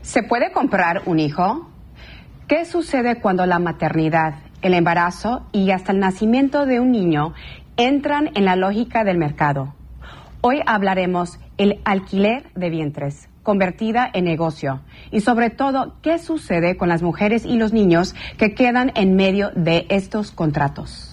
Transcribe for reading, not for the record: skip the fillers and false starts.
¿Se puede comprar un hijo? ¿Qué sucede cuando la maternidad, el embarazo y hasta el nacimiento de un niño entran en la lógica del mercado? Hoy hablaremos el alquiler de vientres, convertida en negocio, y sobre todo, ¿qué sucede con las mujeres y los niños que quedan en medio de estos contratos?